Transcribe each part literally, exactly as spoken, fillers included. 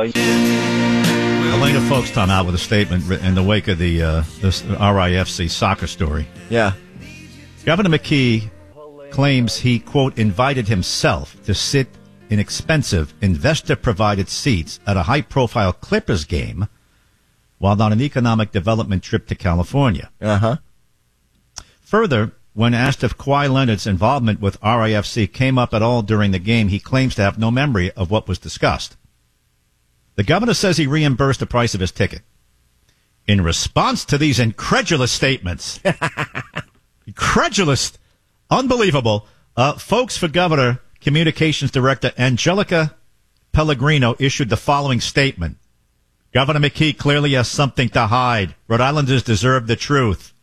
Elena Folkestone out with a statement in the wake of the uh, this R I F C soccer story. Yeah. Governor McKee claims he, quote, invited himself to sit in expensive investor-provided seats at a high-profile Clippers game while on an economic development trip to California. Uh-huh. Further, when asked if Kawhi Leonard's involvement with R I F C came up at all during the game, he claims to have no memory of what was discussed. The governor says he reimbursed the price of his ticket. In response to these incredulous statements, incredulous, unbelievable, uh, folks for Governor Communications Director Angelica Pellegrino issued the following statement. Governor McKee clearly has something to hide. Rhode Islanders deserve the truth.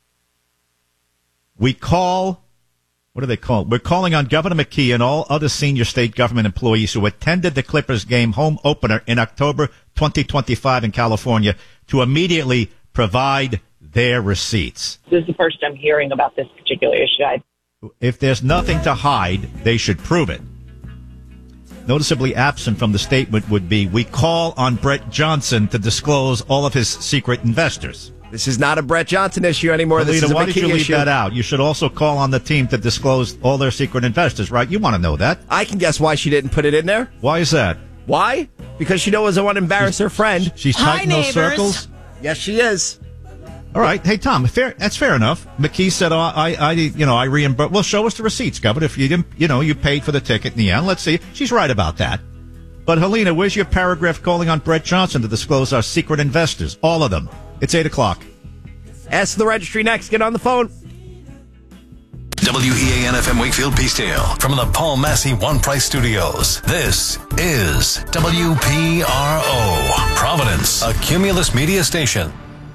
We call, what do they call it? We're calling on Governor McKee and all other senior state government employees who attended the Clippers game home opener in October twenty twenty-five in California to immediately provide their receipts. This is the first I'm hearing about this particular issue. I- If there's nothing to hide, they should prove it. Noticeably absent from the statement would be, we call on Brett Johnson to disclose all of his secret investors. This is not a Brett Johnson issue anymore. Alita, this is a why McKee did you leave issue. that out? You should also call on the team to disclose all their secret investors, right? You want to know that. I can guess why she didn't put it in there. Why is that? Why? Because she knows I want to embarrass she's, her friend. She's tight in those circles? Yes, she is. All right. Hey, Tom, fair, that's fair enough. McKee said, oh, I, I, you know, I reimburse. Well, show us the receipts, Governor. If you didn't, you know, you paid for the ticket in the end. Let's see. She's right about that. But, Helena, where's your paragraph calling on Brett Johnson to disclose our secret investors? All of them. It's eight o'clock. Ask the registry next. Get on the phone. W E A N F M Wakefield Peacedale from the Paul Massey One Price Studios. This is W P R O, Providence, a Cumulus media station.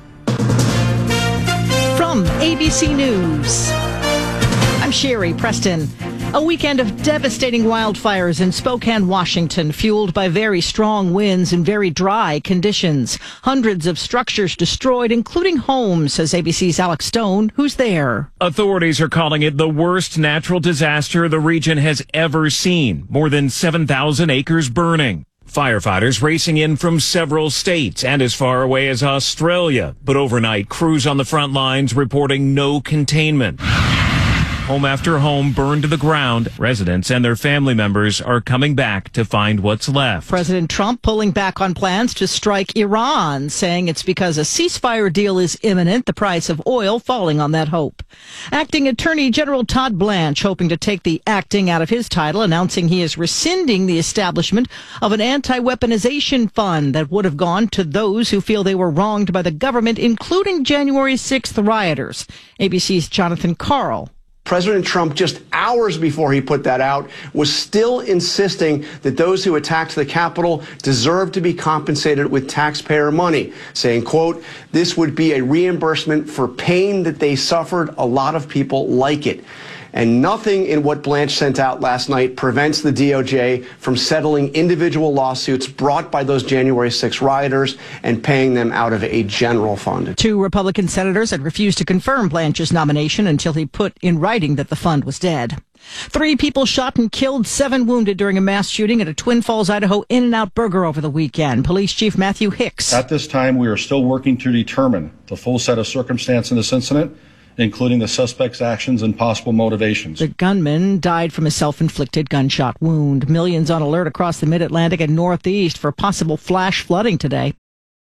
From A B C News, I'm Sherry Preston. A weekend of devastating wildfires in Spokane, Washington, fueled by very strong winds and very dry conditions. Hundreds of structures destroyed, including homes, says A B C's Alex Stone, who's there. Authorities are calling it the worst natural disaster the region has ever seen. More than seven thousand acres burning. Firefighters racing in from several states and as far away as Australia. But overnight, crews on the front lines reporting no containment. Home after home burned to the ground. Residents and their family members are coming back to find what's left. President Trump pulling back on plans to strike Iran, saying it's because a ceasefire deal is imminent, the price of oil falling on that hope. Acting Attorney General Todd Blanche hoping to take the acting out of his title, announcing he is rescinding the establishment of an anti-weaponization fund that would have gone to those who feel they were wronged by the government, including January sixth rioters. A B C's Jonathan Karl. President Trump, just hours before he put that out, was still insisting that those who attacked the Capitol deserve to be compensated with taxpayer money, saying, quote, this would be a reimbursement for pain that they suffered. A lot of people like it. And nothing in what Blanche sent out last night prevents the D O J from settling individual lawsuits brought by those January sixth rioters and paying them out of a general fund. Two Republican senators had refused to confirm Blanche's nomination until he put in writing that the fund was dead. Three people shot and killed, seven wounded during a mass shooting at a Twin Falls, Idaho In-N-Out Burger over the weekend. Police Chief Matthew Hicks. At this time, we are still working to determine the full set of circumstance in this incident, including the suspect's actions and possible motivations. The gunman died from a self-inflicted gunshot wound. Millions on alert across the Mid-Atlantic and Northeast for possible flash flooding today.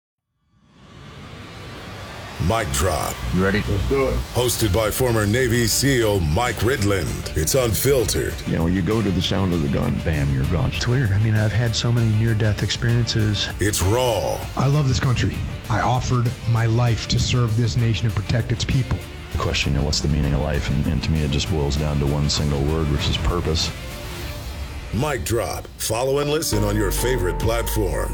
Mic Drop. You ready? Let's do it. Hosted by former Navy SEAL Mike Ridland. It's unfiltered. You know, you go to the sound of the gun, bam, you're gone. It's weird. I mean, I've had so many near-death experiences. It's raw. I love this country. I offered my life to serve this nation and protect its people. The question, you know, what's the meaning of life? And, and to me, it just boils down to one single word, which is purpose. Mic Drop. Follow and listen on your favorite platform.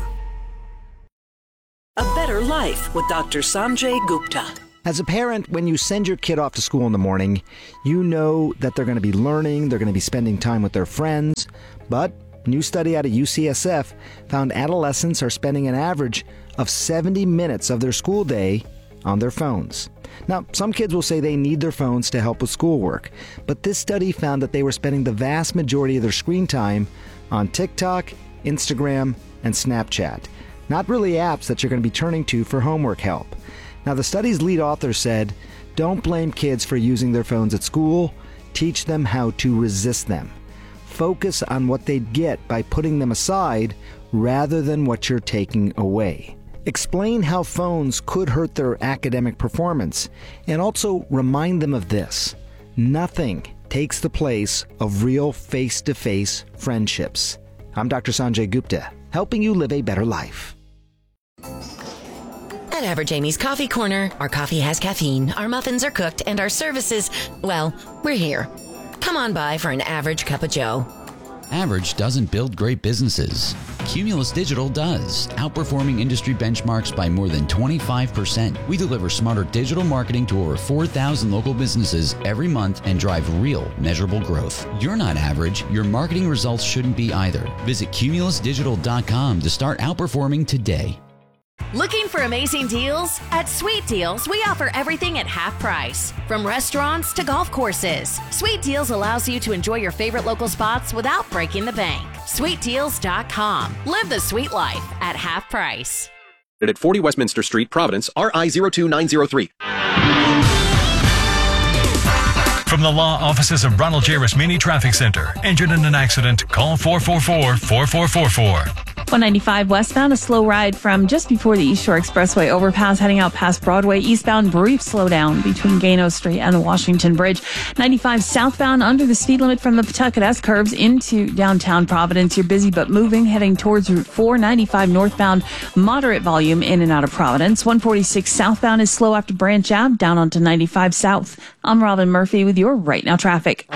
A Better Life with Doctor Sanjay Gupta. As a parent, when you send your kid off to school in the morning, you know that they're going to be learning, they're going to be spending time with their friends. But a new study out of U C S F found adolescents are spending an average of seventy minutes of their school day on their phones. Now, some kids will say they need their phones to help with schoolwork, but this study found that they were spending the vast majority of their screen time on TikTok, Instagram, and Snapchat. Not really apps that you're going to be turning to for homework help. Now, the study's lead author said, don't blame kids for using their phones at school. Teach them how to resist them. Focus on what they'd get by putting them aside rather than what you're taking away. Explain how phones could hurt their academic performance, and also remind them of this. Nothing takes the place of real face-to-face friendships. I'm Doctor Sanjay Gupta, helping you live a better life. At Average Amy's Coffee Corner, our coffee has caffeine, our muffins are cooked, and our services, well, we're here. Come on by for an average cup of joe. Average doesn't build great businesses. Cumulus Digital does, outperforming industry benchmarks by more than twenty-five percent. We deliver smarter digital marketing to over four thousand local businesses every month and drive real, measurable growth. You're not average. Your marketing results shouldn't be either. Visit cumulus digital dot com to start outperforming today. Looking for amazing deals? At Sweet Deals, we offer everything at half price. From restaurants to golf courses, Sweet Deals allows you to enjoy your favorite local spots without breaking the bank. sweet deals dot com. Live the sweet life at half price. At forty Westminster Street, Providence, R I zero two nine zero three. From the law offices of Ronald J. Rasmini Traffic Center. Injured in an accident? Call four four four, four four four four. one ninety-five westbound, a slow ride from just before the East Shore Expressway overpass heading out past Broadway. Eastbound, brief slowdown between Gano Street and the Washington Bridge. ninety-five southbound under the speed limit from the Pawtucket S curves into downtown Providence. You're busy but moving, heading towards Route four. ninety-five northbound, moderate volume in and out of Providence. one forty-six southbound is slow after Branch Ave, down onto ninety-five south. I'm Robin Murphy with your Right Now traffic.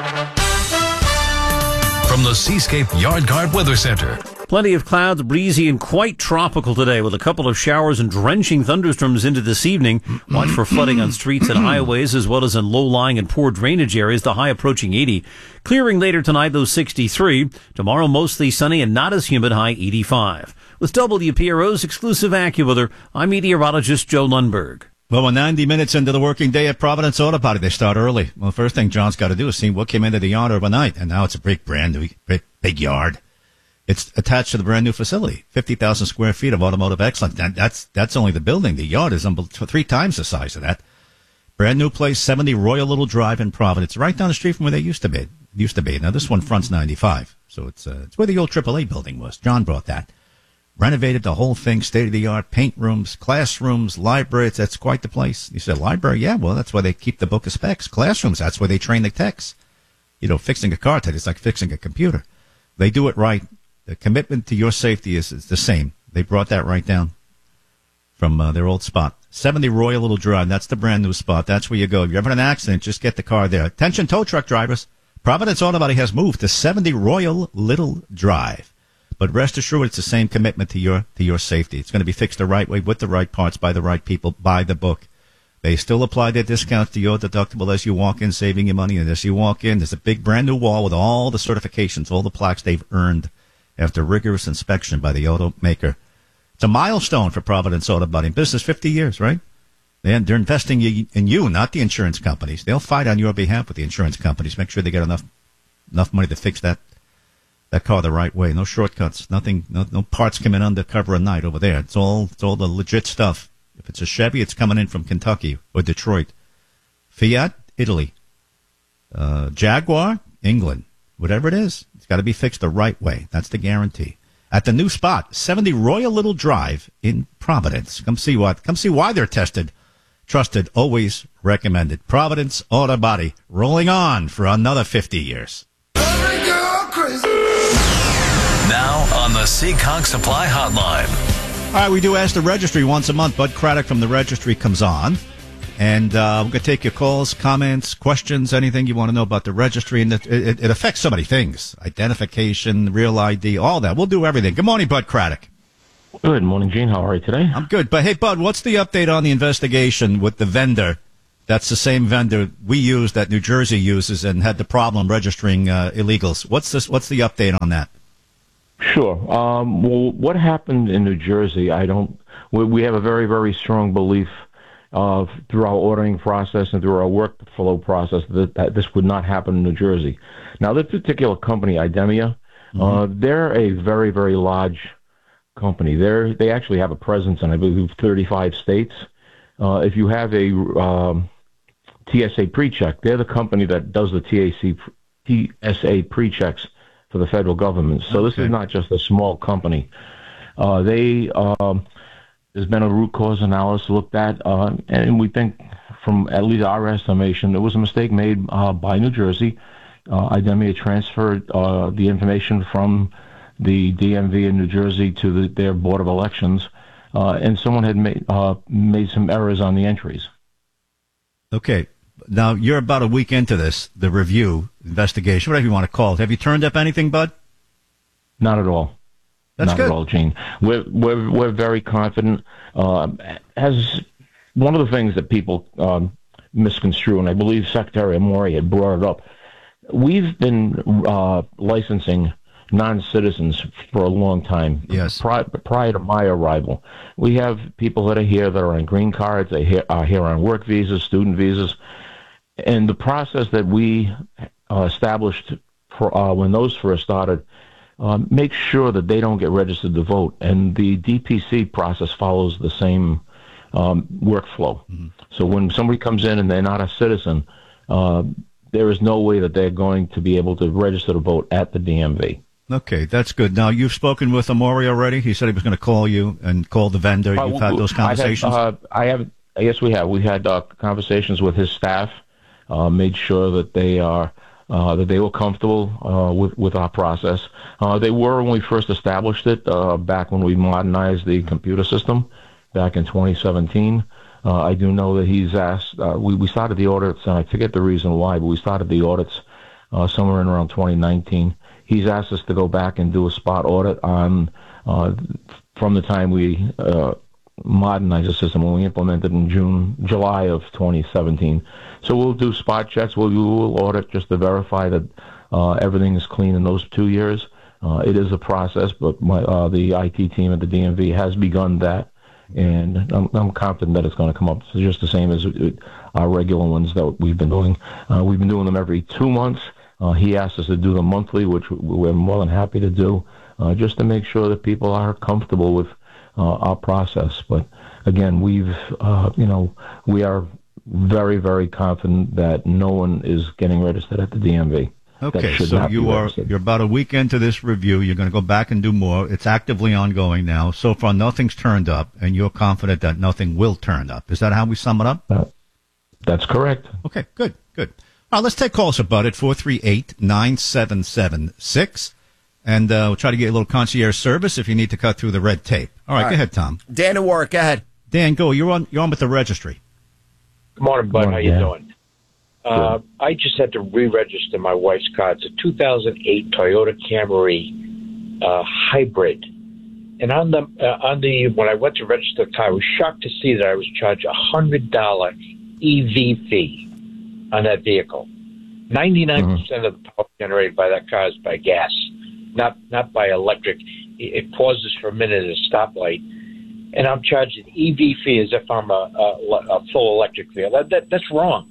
From the Seascape Yard Guard Weather Center. Plenty of clouds, breezy and quite tropical today with a couple of showers and drenching thunderstorms into this evening. Watch for flooding on streets and highways as well as in low-lying and poor drainage areas, the high approaching eighty. Clearing later tonight, though sixty-three. Tomorrow mostly sunny and not as humid, high eighty-five. With W P R O's exclusive AccuWeather, I'm meteorologist Joe Lundberg. Well, we're ninety minutes into the working day at Providence Auto Body. They start early. Well, the first thing John's got to do is see what came into the yard overnight, and now it's a big, brand new, big, big yard. It's attached to the brand new facility, fifty thousand square feet of automotive excellence. That, that's that's only the building. The yard is three times the size of that. Brand new place, seventy Royal Little Drive in Providence, right down the street from where they used to be. Used to be. Now this one fronts ninety-five, so it's uh, it's where the old triple A building was. John brought that. Renovated the whole thing, state-of-the-art, paint rooms, classrooms, libraries. That's quite the place. You said, library? Yeah, well, that's where they keep the book of specs. Classrooms, that's where they train the techs. You know, fixing a car today is like fixing a computer. They do it right. The commitment to your safety is, is the same. They brought that right down from uh, their old spot. seventy Royal Little Drive, that's the brand new spot. That's where you go. If you're ever in an accident, just get the car there. Attention tow truck drivers. Providence Auto Body has moved to seventy Royal Little Drive. But rest assured, it's the same commitment to your to your safety. It's going to be fixed the right way, with the right parts, by the right people, by the book. They still apply their discounts to your deductible as you walk in, saving you money. And as you walk in, there's a big brand new wall with all the certifications, all the plaques they've earned after rigorous inspection by the automaker. It's a milestone for Providence Auto Body. Business fifty years, right? They're, they're investing in you, not the insurance companies. They'll fight on your behalf with the insurance companies. Make sure they get enough enough money to fix that. That car the right way. No shortcuts. Nothing. No, no parts coming undercover at night over there. It's all. It's all the legit stuff. If it's a Chevy, it's coming in from Kentucky or Detroit. Fiat, Italy. Uh, Jaguar, England. Whatever it is, it's got to be fixed the right way. That's the guarantee. At the new spot, seventy Royal Little Drive in Providence. Come see what. Come see why they're tested, trusted, always recommended. Providence Auto Body, rolling on for another fifty years. Now on the Seekonk Supply Hotline. All right, we do Ask the Registry once a month. Bud Craddock from the Registry comes on. And uh, we're going to take your calls, comments, questions, anything you want to know about the Registry. And it, it, it affects so many things. Identification, real I D, all that. We'll do everything. Good morning, Bud Craddock. Good morning, Gene. How are you today? I'm good. But, hey, Bud, what's the update on the investigation with the vendor? That's the same vendor we use that New Jersey uses and had the problem registering uh, illegals. What's this? What's the update on that? Sure. Um, well, what happened in New Jersey, I don't, we, we have a very, very strong belief uh, through our ordering process and through our workflow process that, that this would not happen in New Jersey. Now, this particular company, Idemia, mm-hmm. uh, they're a very, very large company. They they actually have a presence in, I believe, thirty-five states. Uh, if you have a um, T S A pre-check, they're the company that does the T A C, T S A pre-checks for the federal government. So okay. This is not just a small company. Uh, they um, there's been a root cause analysis looked at, uh, and we think, from at least our estimation, there was a mistake made uh, by New Jersey. Uh, Idemia transferred uh, the information from the D M V in New Jersey to the, their Board of Elections, uh, and someone had made uh, made some errors on the entries. Okay. Now, you're about a week into this, the review, investigation, whatever you want to call it. Have you turned up anything, Bud? Not at all. That's Not good. at all, Gene. We're, we're, we're very confident. Uh, as one of the things that people um, misconstrue, and I believe Secretary Amore had brought it up, we've been uh, licensing non-citizens for a long time. Yes. Prior, prior to my arrival, we have people that are here that are on green cards, they are here on work visas, student visas, and the process that we uh, established for uh, when those first started uh, makes sure that they don't get registered to vote, and the D P C process follows the same um, workflow. Mm-hmm. So when somebody comes in and they're not a citizen, uh, there is no way that they're going to be able to register to vote at the D M V. Okay, that's good. Now, you've spoken with Amore already? He said he was going to call you and call the vendor. You've uh, had those conversations? Had, uh, I have. Yes, we have. We had uh, conversations with his staff, uh, made sure that they are uh, that they were comfortable uh, with with our process. Uh, they were when we first established it, uh, back when we modernized the computer system back in twenty seventeen. Uh, I do know that he's asked. Uh, we we started the audits, and I forget the reason why, but we started the audits uh, somewhere in around twenty nineteen. He's asked us to go back and do a spot audit on uh, from the time we uh, modernized the system when we implemented in June, July of twenty seventeen. So we'll do spot checks. We'll, we'll audit just to verify that uh, everything is clean in those two years. Uh, it is a process, but my, uh, the I T team at the D M V has begun that, and I'm, I'm confident that it's going to come up just the same as our regular ones that we've been doing. Uh, we've been doing them every two months. Uh, he asked us to do them monthly, which we're more than happy to do, uh, just to make sure that people are comfortable with uh, our process. But again, we've, uh, you know, we are very, very confident that no one is getting registered at the D M V. Okay, so you are you're about a week into this review. You're going to go back and do more. It's actively ongoing now. So far, nothing's turned up, and you're confident that nothing will turn up. Is that how we sum it up? Uh, that's correct. Okay, good, good. All right, let's take calls about it, four three eight, nine seven seven six. And uh, we'll try to get a little concierge service if you need to cut through the red tape. All right, All right. Go ahead, Tom. Dan and Warwick, go ahead. Dan, go. You're on You're on with the registry. Good morning, Bud. Good morning, How you Dan. doing? Uh, I just had to re-register my wife's car. It's a two thousand eight Toyota Camry uh, hybrid. And on the, uh, on the when I went to register the car, I was shocked to see that I was charged a one hundred dollars E V fee on that vehicle. ninety-nine percent mm-hmm. of the power generated by that car is by gas, not not by electric. It, it pauses for a minute at a stoplight, and I'm charged an E V fee as if I'm a, a, a full electric vehicle. That, that, that's wrong.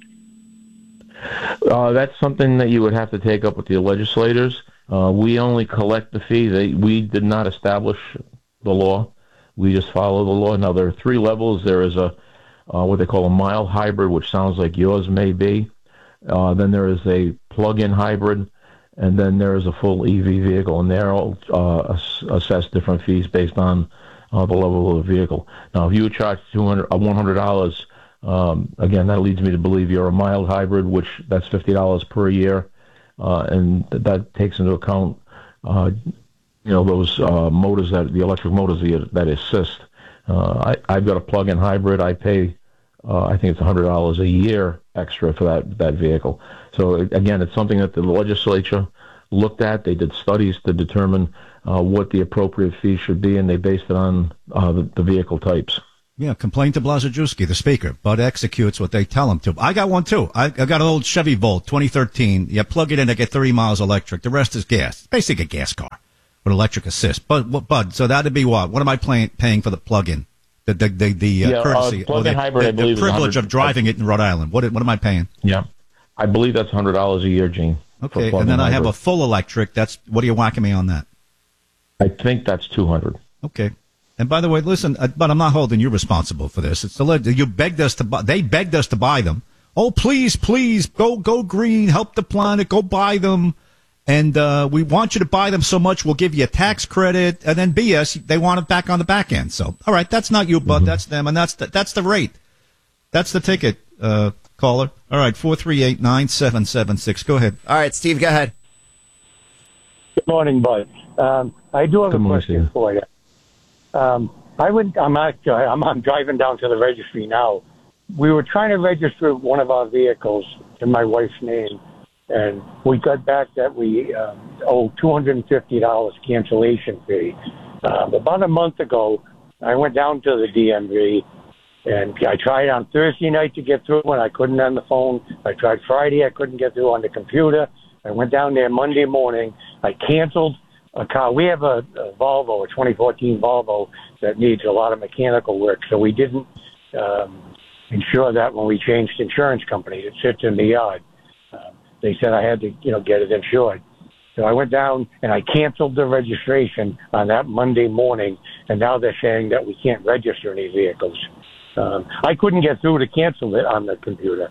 Uh, that's something that you would have to take up with the legislators. Uh, we only collect the fee. They, we did not establish the law. We just follow the law. Now, there are three levels. There is a uh, what they call a mild hybrid, which sounds like yours may be. Uh, then there is a plug-in hybrid, and then there is a full E V vehicle, and they're all uh, ass- assess different fees based on uh, the level of the vehicle. Now, if you charge two hundred, uh, one hundred dollars, um, again, that leads me to believe you're a mild hybrid, which that's fifty dollars per year, uh, and th- that takes into account, uh, you know, those uh, motors that the electric motors that, that assist. Uh, I, I've got a plug-in hybrid. I pay. Uh, I think it's one hundred dollars a year extra for that, that vehicle. So, again, it's something that the legislature looked at. They did studies to determine uh, what the appropriate fee should be, and they based it on uh, the, the vehicle types. Yeah, complain to Blazajewski, the speaker. Bud executes what they tell him to. I got one, too. I, I got an old Chevy Volt, twenty thirteen. You plug it in, I get thirty miles electric. The rest is gas. Basically a gas car with electric assist. But, Bud, so that'd be what? What am I paying, paying for the plug-in? The the the, the uh, yeah, courtesy uh, or the, hybrid, the, the privilege of driving it in Rhode Island. What what am I paying? Yeah, I believe that's one hundred dollars a year, Gene. Okay, and then I have a full electric. That's what are you whacking me on that? I think that's two hundred. Okay, And by the way, listen, uh, but I'm not holding you responsible for this. It's the leg- you begged us to buy. They begged us to buy them. Oh, please, please, go go green, help the planet, go buy them. And uh, we want you to buy them so much, we'll give you a tax credit. And then B S, they want it back on the back end. So, all right, that's not you, Bud. Mm-hmm. That's them, and that's the, that's the rate. That's the ticket, uh, caller. All right, four three eight, nine seven seven six. Go ahead. All right, Steve, go ahead. Good morning, Bud. Um, I do have Good a morning, question Steve. for you. Um, I went. I'm actually. I'm, I'm driving down to the registry now. We were trying to register one of our vehicles in my wife's name, and we got back that we um, owe two hundred and fifty dollars cancellation fee. Um, about a month ago, I went down to the D M V, and I tried on Thursday night to get through, and I couldn't on the phone. I tried Friday, I couldn't get through on the computer. I went down there Monday morning. I canceled a car. We have a, a Volvo, a twenty fourteen Volvo that needs a lot of mechanical work, so we didn't um, insure that when we changed insurance companies. It sits in the yard. Uh, they said I had to, you know, get it insured. So I went down and I canceled the registration on that Monday morning, and now they're saying that we can't register any vehicles. Um, I couldn't get through to cancel it on the computer.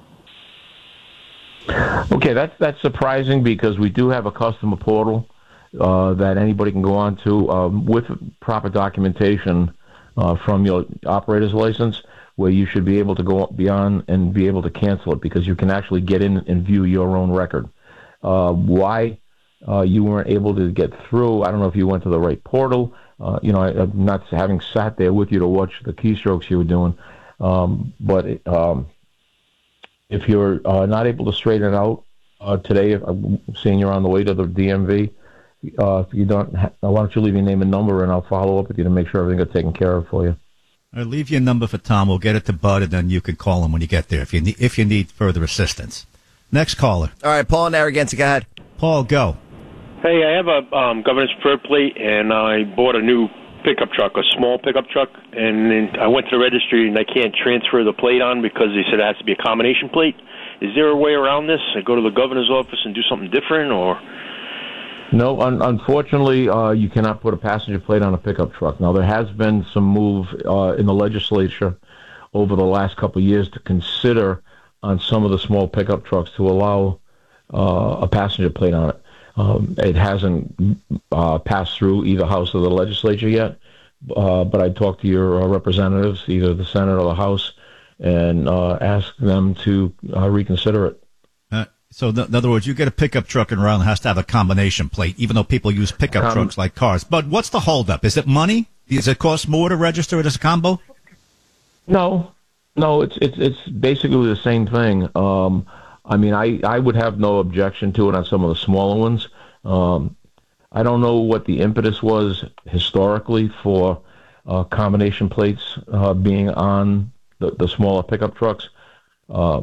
Okay, that's that's surprising because we do have a customer portal uh, that anybody can go on to um, with proper documentation uh, from your operator's license, where you should be able to go beyond and be able to cancel it because you can actually get in and view your own record. Uh, why uh, you weren't able to get through, I don't know if you went to the right portal. Uh, you know, I, I'm not having sat there with you to watch the keystrokes you were doing, um, but it, um, if you're uh, not able to straighten it out uh, today, if I'm seeing you're on the way to the D M V, uh, if you don't, ha- why don't you leave your name and number, and I'll follow up with you to make sure everything gets taken care of for you. All right, leave your number for Tom. We'll get it to Bud, and then you can call him when you get there if you need, if you need further assistance. Next caller. All right, Paul in Narragansett, go ahead. Paul, go. Hey, I have a um, governor's preferred plate, and I bought a new pickup truck, a small pickup truck, and then I went to the registry, and I can't transfer the plate on because they said it has to be a combination plate. Is there a way around this? I go to the governor's office and do something different, or? No, un- unfortunately, uh, you cannot put a passenger plate on a pickup truck. Now, there has been some move uh, in the legislature over the last couple of years to consider on some of the small pickup trucks to allow uh, a passenger plate on it. Um, it hasn't uh, passed through either house of the legislature yet, uh, but I talked to your uh, representatives, either the Senate or the House, and uh, ask them to uh, reconsider it. Uh, so, th- in other words, you get a pickup truck in Rhode Island, has to have a combination plate, even though people use pickup Com- trucks like cars. But what's the holdup? Is it money? Does it cost more to register it as a combo? No, no, it's it's it's basically the same thing. Um, I mean, I, I would have no objection to it on some of the smaller ones. Um, I don't know what the impetus was historically for uh, combination plates uh, being on the, the smaller pickup trucks. Uh,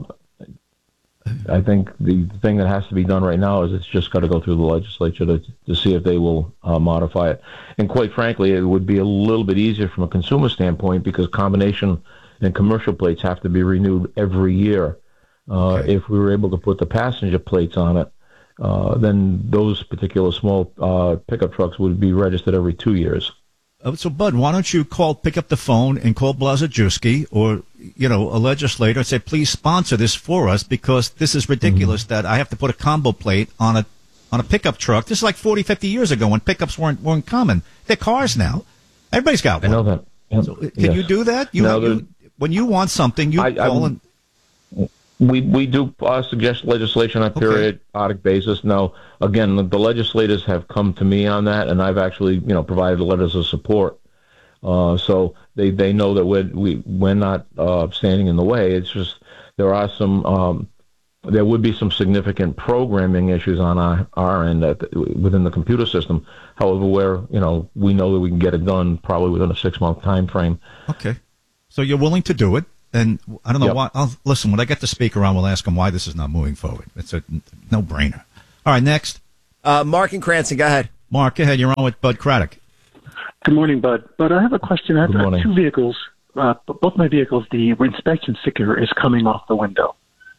I think the thing that has to be done right now is it's just got to go through the legislature to, to see if they will uh, modify it. And quite frankly, it would be a little bit easier from a consumer standpoint because combination and commercial plates have to be renewed every year. Uh, okay. If we were able to put the passenger plates on it, uh, then those particular small uh, pickup trucks would be registered every two years. Uh, so, Bud, why don't you call, pick up the phone and call Blazejewski or, you know, a legislator and say, please sponsor this for us because this is ridiculous mm-hmm. that I have to put a combo plate on a on a pickup truck. This is like forty, fifty years ago when pickups weren't weren't common. They're cars now. Everybody's got one. I know that. Yep. So, can yes. you do that? You, no, you when you want something, you I, call I'm, and. We we do uh, suggest legislation on a periodic basis. Now, again, the, the legislators have come to me on that, and I've actually, you know, provided letters of support. Uh, so they, they know that we're we we're not uh, standing in the way. It's just there are some um, there would be some significant programming issues on our, our end at, within the computer system. However, where you know we know that we can get it done probably within a six month time frame. Okay, so you're willing to do it. And I don't know yep. why. I'll, listen, when I get the speaker on, we'll ask him why this is not moving forward. It's a no-brainer. All right, next. Uh, Mark and Cranston, go ahead. Mark, go ahead. You're on with Bud Craddock. Good morning, Bud. Bud, I have a question. I have, I have two vehicles. Uh, both my vehicles, the inspection sticker is coming off the window.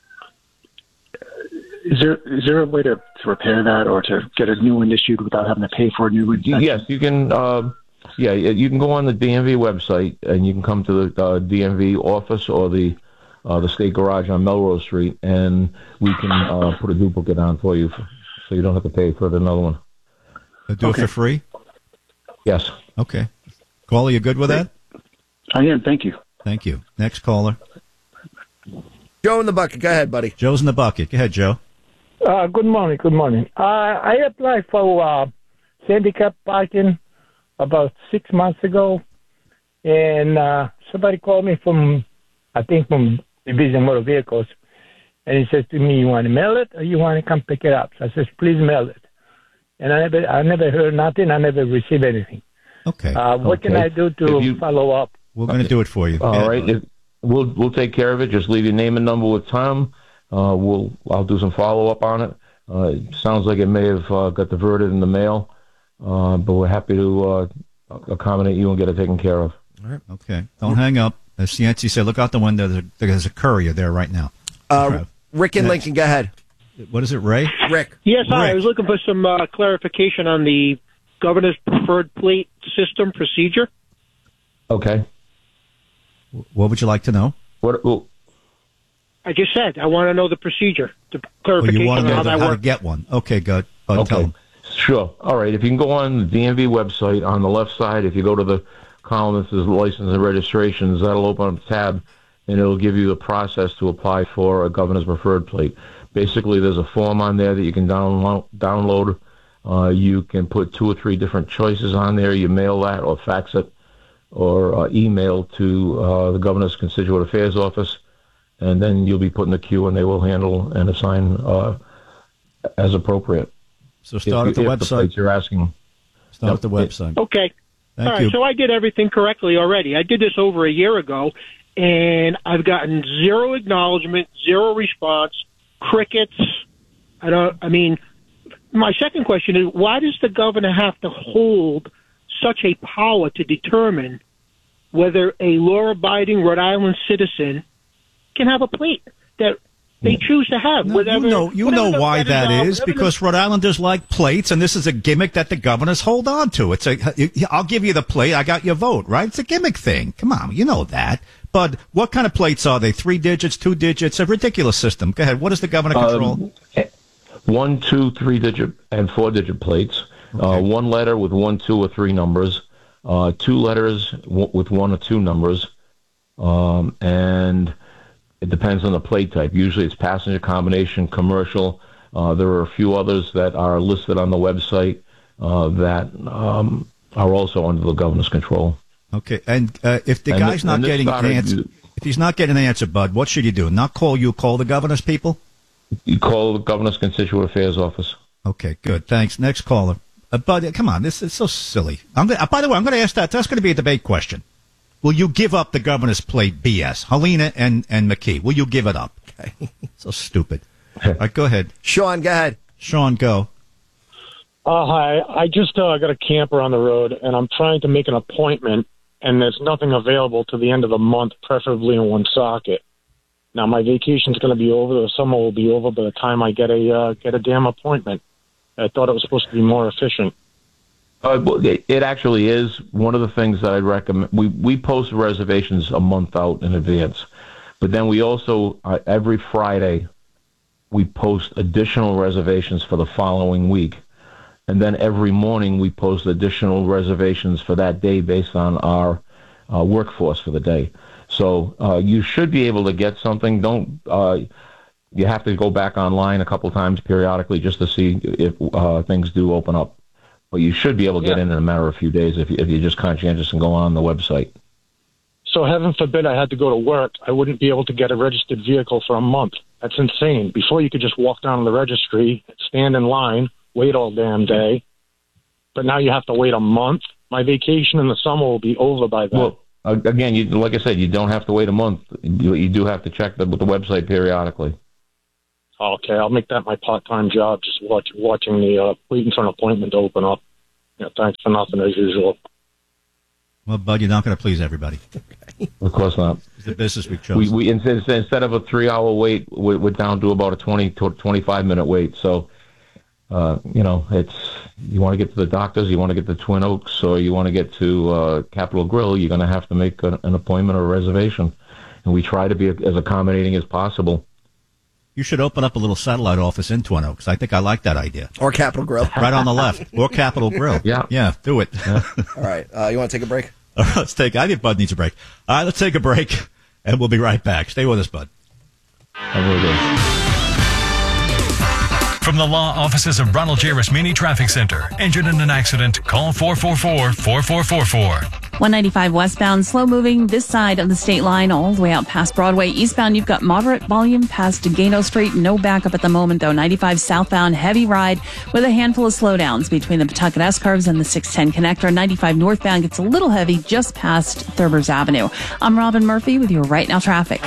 Is there is there a way to, to repair that or to get a new one issued without having to pay for a new inspection? Yes, you can. Uh, Yeah, you can go on the D M V website, and you can come to the uh, D M V office or the uh, the state garage on Melrose Street, and we can uh, put a duplicate on for you, for, so you don't have to pay for another one. They'll do okay. it for free? Yes. Okay. Caller, you good with Great. that? I am. Thank you. Thank you. Next caller. Joe in the bucket. Go ahead, buddy. Joe's in the bucket. Go ahead, Joe. Uh, good morning. Good morning. Uh, I applied for uh, handicap parking about six months ago, and uh, somebody called me from, I think, from Division Motor Vehicles, and he says to me, "You want to mail it, or you want to come pick it up?" So I says, "Please mail it." And I never, I never heard nothing. I never received anything. Okay. Uh, what okay. can I do to you, follow up? We're going to do it for you. All yeah. right. If, we'll we'll take care of it. Just leave your name and number with Tom. Uh, we'll I'll do some follow up on it. Uh, it sounds like it may have uh, got diverted in the mail, uh, but we're happy to uh, accommodate you and get it taken care of. All right. Okay. Don't hang up. As Cianci said, look out the window. There's a, there's a courier there right now. Uh, Rick and Lincoln, go ahead. What is it, Ray? Rick. Yes, hi. Rick. I was looking for some uh, clarification on the governor's preferred plate system procedure. Okay. What would you like to know? What? Well, I just said I want to know the procedure, the Oh, clarification you want on to know how the, that how works. to get one. Okay, good. Bud, okay. Tell them. Sure. All right. If you can go on the D M V website on the left side, if you go to the column that says license and registrations, that'll open up a tab, and it'll give you the process to apply for a governor's preferred plate. Basically, there's a form on there that you can download. download. Uh, you can put two or three different choices on there. You mail that or fax it or uh, email to uh, the governor's constituent affairs office, and then you'll be put in the queue, and they will handle and assign uh, as appropriate. So start if, at the if website. The plates you're asking. Start Yep. at the website. Okay. Thank All right. you. So I did everything correctly already. I did this over a year ago, and I've gotten zero acknowledgement, zero response, crickets. I don't. I mean, my second question is, why does the governor have to hold such a power to determine whether a law-abiding Rhode Island citizen can have a plate that they choose to have? No, whatever, you know, you know the, why that uh, is, because Rhode Islanders like plates, and this is a gimmick that the governors hold on to. It's a, I'll give you the plate, I got your vote, right? It's a gimmick thing. Come on, you know that. But what kind of plates are they? Three digits, two digits? A ridiculous system. Go ahead. What does the governor control? Um, one, two, three digit, and four digit plates. Okay. Uh, one letter with one, two, or three numbers. Uh, two letters w- with one or two numbers. Um, and it depends on the plate type. Usually it's passenger combination, commercial. Uh, there are a few others that are listed on the website uh, that um, are also under the governor's control. Okay, and uh, if the and guy's this, not getting an started, answer, if he's not getting an answer, Bud, what should you do? Not call you, call the governor's people? You call the governor's constituent affairs office. Okay, good. Thanks. Next caller. Uh, Bud, come on, this is so silly. I'm gonna, uh, by the way, I'm going to ask that. That's going to be a debate question. Will you give up the governor's plate B S? Helena and, and McKee, will you give it up? Okay. So stupid. All right, go ahead. Sean, go ahead. Sean, go. Uh, hi. I just uh, got a camper on the road, and I'm trying to make an appointment, and there's nothing available to the end of the month, preferably in Woonsocket. Now, my vacation's going to be over. The summer will be over by the time I get a uh, get a damn appointment. I thought it was supposed to be more efficient. Uh, well, it it actually is. One of the things that I'd recommend, we, we post reservations a month out in advance, but then we also, uh, every Friday, we post additional reservations for the following week. And then every morning we post additional reservations for that day based on our uh, workforce for the day. So uh, you should be able to get something. Don't uh, you have to go back online a couple times periodically just to see if uh, things do open up. But you should be able to get Yeah. in in a matter of a few days if, you, if you're just conscientious and go on the website. So heaven forbid I had to go to work, I wouldn't be able to get a registered vehicle for a month. That's insane. Before you could just walk down to the registry, stand in line, wait all damn day. But now you have to wait a month. My vacation in the summer will be over by then. Well, uh, again, you, like I said, you don't have to wait a month. You, you do have to check the, with the website periodically. Okay, I'll make that my part-time job, just watch, watching the, uh, waiting for an appointment to open up. Yeah, thanks for nothing as usual. Well, Bud, you're not going to please everybody. Of course not. It's the business we chose. We, we instead, instead of a three-hour wait, we're, we're down to about a twenty to twenty-five minute wait. So Uh, you know, it's you want to get to the doctors, you want to get to Twin Oaks, or you want to get to uh, Capitol Grill, you're going to have to make a, an appointment or a reservation. And we try to be as accommodating as possible. You should open up a little satellite office in Twin Oaks. I think I like that idea. Or Capitol Grill. Right on the left. Or Capitol Grill. Yeah. Yeah, do it. Yeah. All right. Uh, you want to take a break? All right, let's take, I think Bud needs a break. All right, let's take a break, and we'll be right back. Stay with us, Bud. I will do. From the law offices of Ronald J. Rasmini Traffic Center. Injured in an accident? Call four four four, four four four four. one ninety-five westbound, slow moving this side of the state line all the way out past Broadway. Eastbound, you've got moderate volume past Gano Street. No backup at the moment, though. ninety-five southbound, heavy ride with a handful of slowdowns between the Pawtucket S-Curves and the six ten connector. ninety-five northbound gets a little heavy just past Thurbers Avenue. I'm Robin Murphy with your Right Now traffic.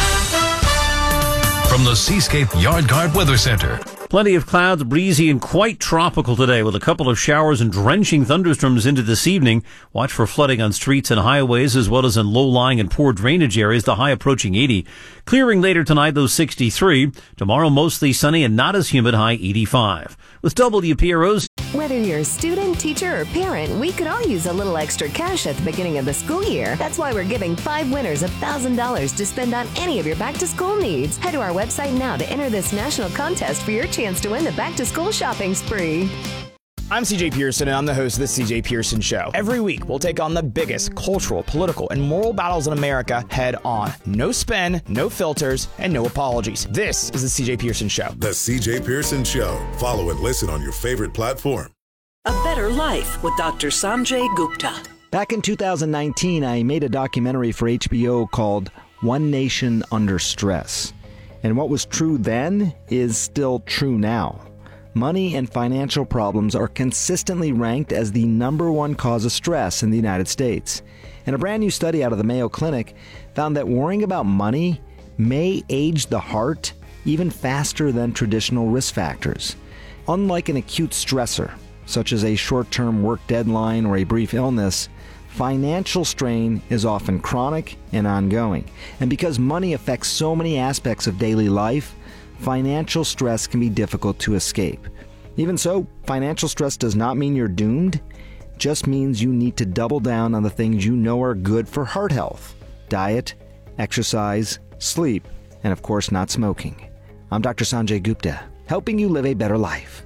From the Seascape Yard Guard Weather Center. Plenty of clouds, breezy and quite tropical today with a couple of showers and drenching thunderstorms into this evening. Watch for flooding on streets and highways as well as in low-lying and poor drainage areas, the high approaching eighty. Clearing later tonight, though sixty-three. Tomorrow mostly sunny and not as humid, high eighty-five. With W P R O's Whether you're a student, teacher, or parent, we could all use a little extra cash at the beginning of the school year. That's why we're giving five winners one thousand dollars to spend on any of your back-to-school needs. Head to our website now to enter this national contest for your chance to win the back-to-school shopping spree. I'm C J Pearson, and I'm the host of The C J Pearson Show. Every week, we'll take on the biggest cultural, political, and moral battles in America head on. No spin, no filters, and no apologies. This is The C J Pearson Show. The C J Pearson Show. Follow and listen on your favorite platform. A Better Life with Doctor Sanjay Gupta. Back in two thousand nineteen, I made a documentary for H B O called One Nation Under Stress. And what was true then is still true now. Money and financial problems are consistently ranked as the number one cause of stress in the United States. And a brand new study out of the Mayo Clinic found that worrying about money may age the heart even faster than traditional risk factors. Unlike an acute stressor, such as a short-term work deadline or a brief illness, financial strain is often chronic and ongoing. And because money affects so many aspects of daily life, financial stress can be difficult to escape. Even so, financial stress does not mean you're doomed. It just means you need to double down on the things you know are good for heart health: diet, exercise, sleep, and of course not smoking. I'm Doctor Sanjay Gupta, helping you live a better life.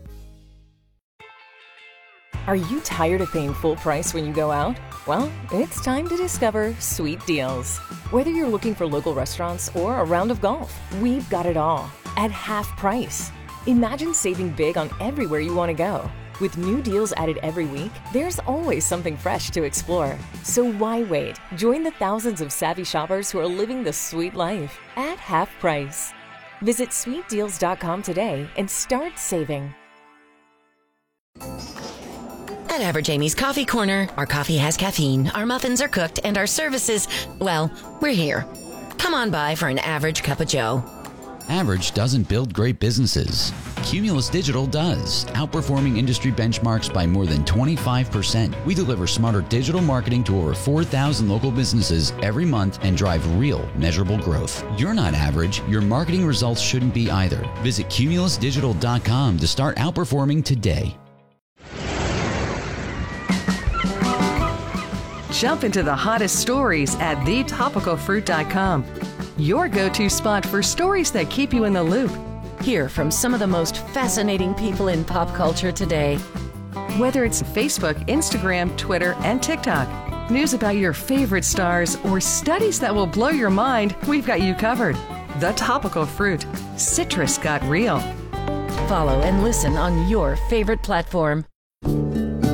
Are you tired of paying full price when you go out? Well, it's time to discover Sweet Deals. Whether you're looking for local restaurants or a round of golf, we've got it all at half price. Imagine saving big on everywhere you want to go. With new deals added every week, there's always something fresh to explore. So why wait? Join the thousands of savvy shoppers who are living the sweet life at half price. Visit sweet deals dot com today and start saving. At Average Amy's Coffee Corner, our coffee has caffeine, our muffins are cooked, and our services, well, we're here. Come on by for an average cup of joe. Average doesn't build great businesses. Cumulus Digital does, outperforming industry benchmarks by more than twenty-five percent. We deliver smarter digital marketing to over four thousand local businesses every month and drive real, measurable growth. You're not average. Your marketing results shouldn't be either. Visit cumulus digital dot com to start outperforming today. Jump into the hottest stories at the topical fruit dot com. Your go-to spot for stories that keep you in the loop. Hear from some of the most fascinating people in pop culture today. Whether it's Facebook, Instagram, Twitter, and TikTok, news about your favorite stars, or studies that will blow your mind, we've got you covered. The Topical Fruit. Citrus got real. Follow and listen on your favorite platform.